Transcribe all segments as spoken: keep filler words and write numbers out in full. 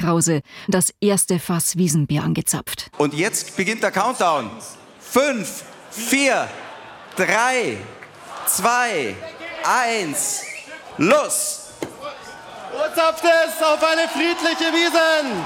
Krause das erste Fass Wiesenbier angezapft. Und jetzt beginnt der Countdown. Fünf, vier, drei, zwei, eins, los! Zapft es auf eine friedliche Wiesn!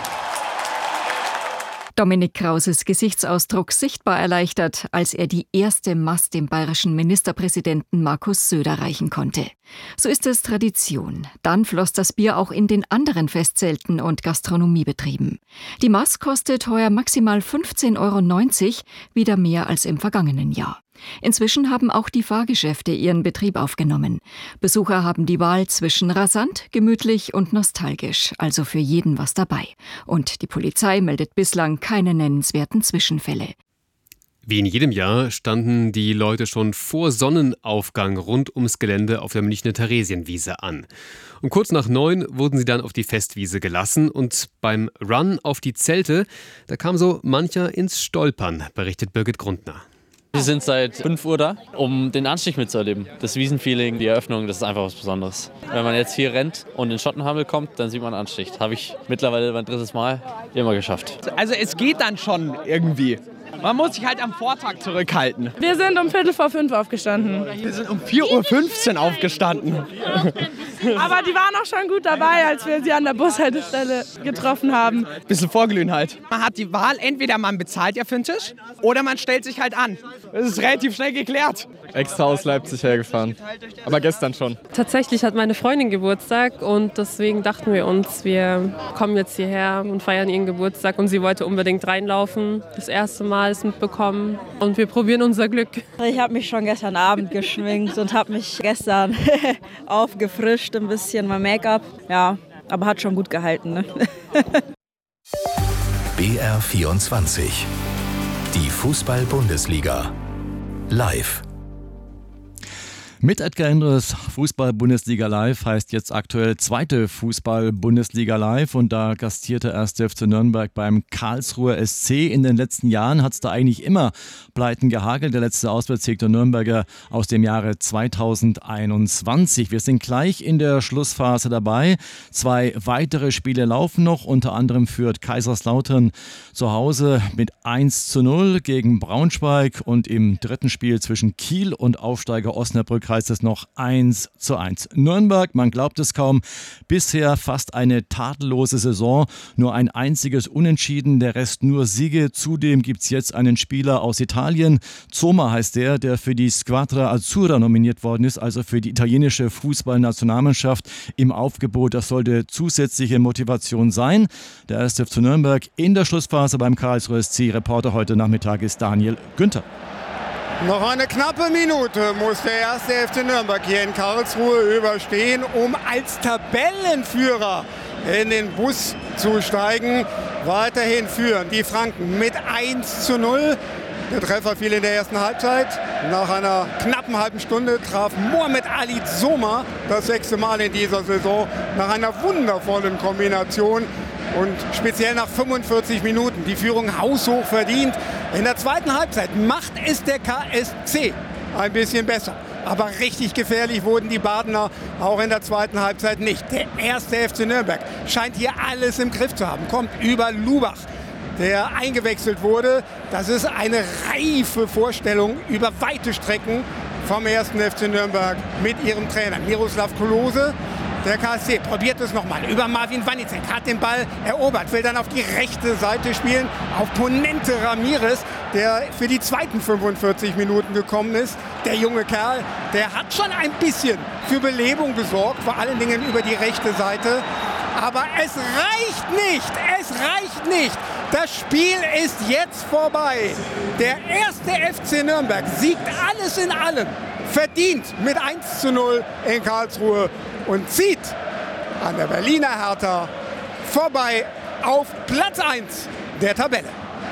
Dominik Krauses Gesichtsausdruck sichtbar erleichtert, als er die erste Mast dem bayerischen Ministerpräsidenten Markus Söder reichen konnte. So ist es Tradition. Dann floss das Bier auch in den anderen Festzelten und Gastronomiebetrieben. Die Mast kostet heuer maximal fünfzehn Euro neunzig, wieder mehr als im vergangenen Jahr. Inzwischen haben auch die Fahrgeschäfte ihren Betrieb aufgenommen. Besucher haben die Wahl zwischen rasant, gemütlich und nostalgisch, also für jeden was dabei. Und die Polizei meldet bislang keine nennenswerten Zwischenfälle. Wie in jedem Jahr standen die Leute schon vor Sonnenaufgang rund ums Gelände auf der Münchner Theresienwiese an. Um kurz nach neun wurden sie dann auf die Festwiese gelassen und beim Run auf die Zelte, da kam so mancher ins Stolpern, berichtet Birgit Grundner. Wir sind seit fünf Uhr da, um den Anstieg mitzuerleben. Das Wiesenfeeling, die Eröffnung, das ist einfach was Besonderes. Wenn man jetzt hier rennt und in Schottenhammel kommt, dann sieht man einen Anstieg. Habe ich mittlerweile mein drittes Mal immer geschafft. Also es geht dann schon irgendwie. Man muss sich halt am Vortag zurückhalten. Wir sind um Viertel vor fünf aufgestanden. Wir sind um vier Uhr fünfzehn aufgestanden. Aber die waren auch schon gut dabei, als wir sie an der Bushaltestelle getroffen haben. Bisschen vorglühen halt. Man hat die Wahl, entweder man bezahlt ja für den Tisch oder man stellt sich halt an. Das ist relativ schnell geklärt. Extra aus Leipzig hergefahren, aber gestern schon. Tatsächlich hat meine Freundin Geburtstag und deswegen dachten wir uns, wir kommen jetzt hierher und feiern ihren Geburtstag und sie wollte unbedingt reinlaufen. Das erste Mal ist mitbekommen und wir probieren unser Glück. Ich habe mich schon gestern Abend geschminkt und habe mich gestern aufgefrischt, ein bisschen mein Make-up. Ja, aber hat schon gut gehalten. Ne? B R vierundzwanzig. Die Fußball-Bundesliga. Live. Mit Edgar Endres Fußball-Bundesliga Live heißt jetzt aktuell zweite Fußball-Bundesliga Live und da gastierte erst der F C Nürnberg beim Karlsruher S C. In den letzten Jahren hat es da eigentlich immer Pleiten gehagelt. Der letzte Auswärtssieg der Nürnberger aus dem Jahre zweitausendeinundzwanzig. Wir sind gleich in der Schlussphase dabei. Zwei weitere Spiele laufen noch. Unter anderem führt Kaiserslautern zu Hause mit eins zu null gegen Braunschweig und im dritten Spiel zwischen Kiel und Aufsteiger Osnabrück heißt es noch eins zu eins. Nürnberg, man glaubt es kaum, bisher fast eine tadellose Saison, nur ein einziges Unentschieden, der Rest nur Siege. Zudem gibt es jetzt einen Spieler aus Italien, Zoma heißt der, der für die Squadra Azzurra nominiert worden ist, also für die italienische Fußballnationalmannschaft im Aufgebot. Das sollte zusätzliche Motivation sein. Der erste F C Nürnberg in der Schlussphase beim Karlsruher S C. Reporter heute Nachmittag ist Daniel Günther. Noch eine knappe Minute muss der erste F C Nürnberg hier in Karlsruhe überstehen, um als Tabellenführer in den Bus zu steigen. Weiterhin führen die Franken mit eins zu null. Der Treffer fiel in der ersten Halbzeit. Nach einer knappen halben Stunde traf Mohamed Ali Zoma das sechste Mal in dieser Saison nach einer wundervollen Kombination. Und speziell nach fünfundvierzig Minuten die Führung haushoch verdient. In der zweiten Halbzeit macht es der K S C ein bisschen besser. Aber richtig gefährlich wurden die Badener auch in der zweiten Halbzeit nicht. Der erste F C Nürnberg scheint hier alles im Griff zu haben. Kommt über Lubach, der eingewechselt wurde. Das ist eine reife Vorstellung über weite Strecken vom ersten F C Nürnberg mit ihrem Trainer Miroslav Klose. Der K S C probiert es nochmal über Marvin Wanicek, hat den Ball erobert, will dann auf die rechte Seite spielen, auf Ponente Ramirez, der für die zweiten fünfundvierzig Minuten gekommen ist. Der junge Kerl, der hat schon ein bisschen für Belebung gesorgt, vor allen Dingen über die rechte Seite. Aber es reicht nicht, es reicht nicht. Das Spiel ist jetzt vorbei. Der erste F C Nürnberg siegt alles in allem, verdient mit eins zu null in Karlsruhe und zieht an der Berliner Hertha vorbei auf Platz eins der Tabelle.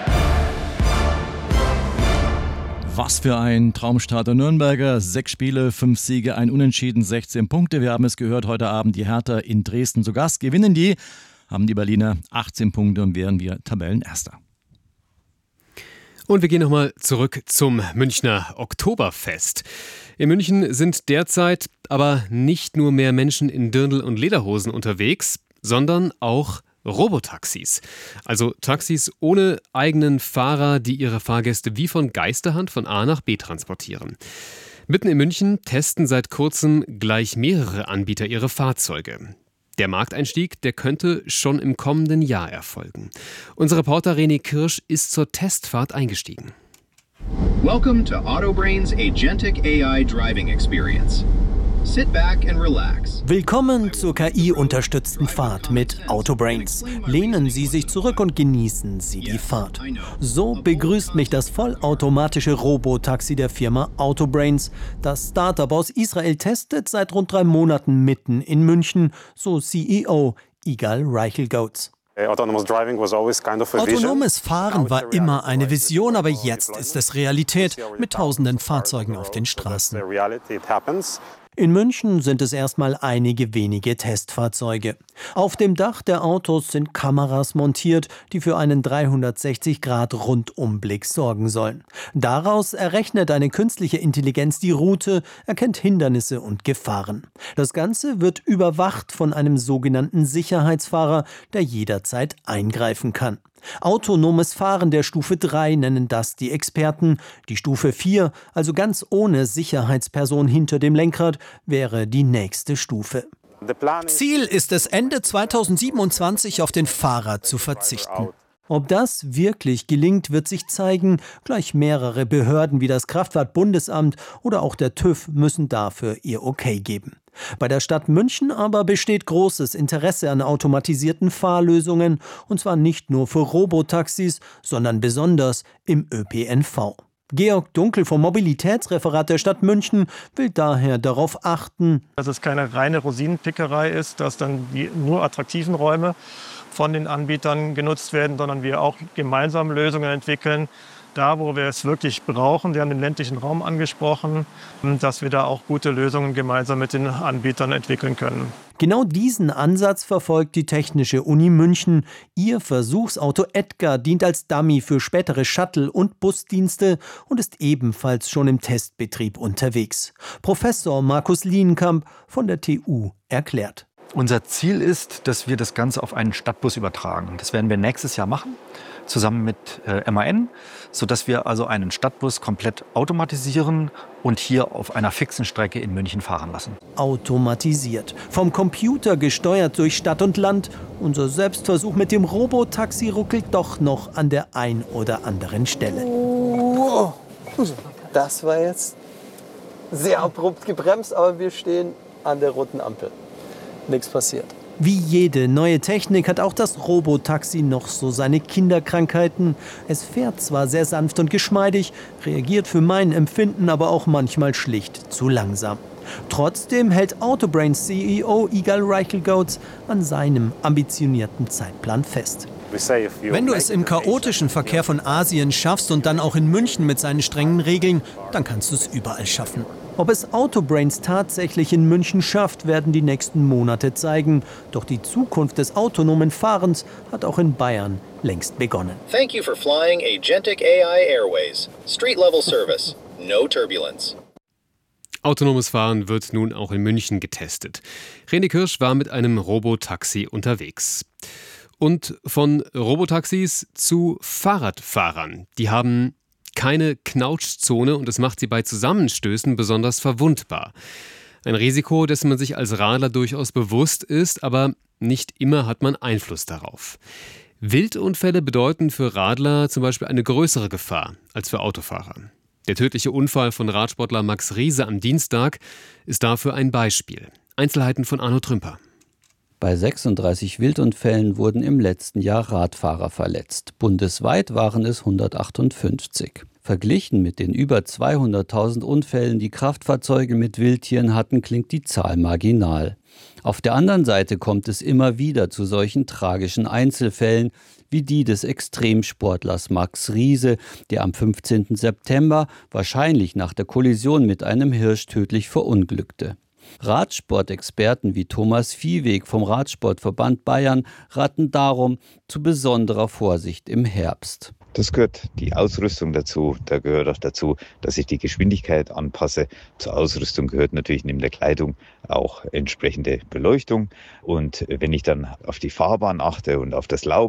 Was für ein Traumstart der Nürnberger. Sechs Spiele, fünf Siege, ein Unentschieden, sechzehn Punkte. Wir haben es gehört, heute Abend die Hertha in Dresden zu Gast. Gewinnen die, haben die Berliner achtzehn Punkte und wären wir Tabellenerster. Und wir gehen nochmal zurück zum Münchner Oktoberfest. In München sind derzeit aber nicht nur mehr Menschen in Dirndl und Lederhosen unterwegs, sondern auch Robotaxis. Also Taxis ohne eigenen Fahrer, die ihre Fahrgäste wie von Geisterhand von A nach B transportieren. Mitten in München testen seit kurzem gleich mehrere Anbieter ihre Fahrzeuge. Der Markteinstieg, der könnte schon im kommenden Jahr erfolgen. Unser Reporter René Kirsch ist zur Testfahrt eingestiegen. Welcome to Autobrains Agentic A I Driving Experience. Sit back and relax. Willkommen zur K I-unterstützten Fahrt mit Autobrains. Lehnen Sie sich zurück und genießen Sie die Fahrt. So begrüßt mich das vollautomatische Robotaxi der Firma Autobrains. Das Startup aus Israel testet seit rund drei Monaten mitten in München, so C E O Igal Reichelgoats. Autonomes Fahren war immer eine Vision, aber jetzt ist es Realität mit tausenden Fahrzeugen auf den Straßen. In München sind es erstmal einige wenige Testfahrzeuge. Auf dem Dach der Autos sind Kameras montiert, die für einen dreihundertsechzig Grad Rundumblick sorgen sollen. Daraus errechnet eine künstliche Intelligenz die Route, erkennt Hindernisse und Gefahren. Das Ganze wird überwacht von einem sogenannten Sicherheitsfahrer, der jederzeit eingreifen kann. Autonomes Fahren der Stufe drei nennen das die Experten. Die Stufe vier, also ganz ohne Sicherheitsperson hinter dem Lenkrad, wäre die nächste Stufe. Ziel ist es, Ende zweitausendsiebenundzwanzig auf den Fahrer zu verzichten. Ob das wirklich gelingt, wird sich zeigen. Gleich mehrere Behörden wie das Kraftfahrtbundesamt oder auch der TÜV müssen dafür ihr Okay geben. Bei der Stadt München aber besteht großes Interesse an automatisierten Fahrlösungen, und zwar nicht nur für Robotaxis, sondern besonders im Ö P N V. Georg Dunkel vom Mobilitätsreferat der Stadt München will daher darauf achten, dass es keine reine Rosinenpickerei ist, dass dann die nur attraktiven Räume von den Anbietern genutzt werden, sondern wir auch gemeinsam Lösungen entwickeln, da wo wir es wirklich brauchen. Wir haben den ländlichen Raum angesprochen, dass wir da auch gute Lösungen gemeinsam mit den Anbietern entwickeln können. Genau diesen Ansatz verfolgt die Technische Uni München. Ihr Versuchsauto Edgar dient als Dummy für spätere Shuttle- und Busdienste und ist ebenfalls schon im Testbetrieb unterwegs. Professor Markus Lienkamp von der T U erklärt. Unser Ziel ist, dass wir das Ganze auf einen Stadtbus übertragen. Das werden wir nächstes Jahr machen, zusammen mit äh, M A N, sodass wir also einen Stadtbus komplett automatisieren und hier auf einer fixen Strecke in München fahren lassen. Automatisiert, vom Computer gesteuert durch Stadt und Land. Unser Selbstversuch mit dem Robotaxi ruckelt doch noch an der ein oder anderen Stelle. Wow. Das war jetzt sehr abrupt gebremst, aber wir stehen an der roten Ampel. Nichts passiert. Wie jede neue Technik hat auch das Robotaxi noch so seine Kinderkrankheiten. Es fährt zwar sehr sanft und geschmeidig, reagiert für mein Empfinden aber auch manchmal schlicht zu langsam. Trotzdem hält Autobrains C E O Igal Reichelgoats an seinem ambitionierten Zeitplan fest. Wenn du es im chaotischen Verkehr von Asien schaffst und dann auch in München mit seinen strengen Regeln, dann kannst du es überall schaffen. Ob es Autobrains tatsächlich in München schafft, werden die nächsten Monate zeigen. Doch die Zukunft des autonomen Fahrens hat auch in Bayern längst begonnen. Thank you for flying Agentic A I Airways. Street level service. No turbulence. Autonomes Fahren wird nun auch in München getestet. René Kirsch war mit einem Robotaxi unterwegs. Und von Robotaxis zu Fahrradfahrern. Die haben keine Knautschzone und das macht sie bei Zusammenstößen besonders verwundbar. Ein Risiko, dessen man sich als Radler durchaus bewusst ist, aber nicht immer hat man Einfluss darauf. Wildunfälle bedeuten für Radler zum Beispiel eine größere Gefahr als für Autofahrer. Der tödliche Unfall von Radsportler Max Riese am Dienstag ist dafür ein Beispiel. Einzelheiten von Arno Trümper. Bei sechsunddreißig Wildunfällen wurden im letzten Jahr Radfahrer verletzt. Bundesweit waren es hundertachtundfünfzig. Verglichen mit den über zweihunderttausend Unfällen, die Kraftfahrzeuge mit Wildtieren hatten, klingt die Zahl marginal. Auf der anderen Seite kommt es immer wieder zu solchen tragischen Einzelfällen wie die des Extremsportlers Max Riese, der am fünfzehnten September wahrscheinlich nach der Kollision mit einem Hirsch tödlich verunglückte. Radsportexperten wie Thomas Viehweg vom Radsportverband Bayern raten darum zu besonderer Vorsicht im Herbst. Das gehört die Ausrüstung dazu. Da gehört auch dazu, dass ich die Geschwindigkeit anpasse. Zur Ausrüstung gehört natürlich neben der Kleidung auch entsprechende Beleuchtung. Und wenn ich dann auf die Fahrbahn achte und auf das Laub,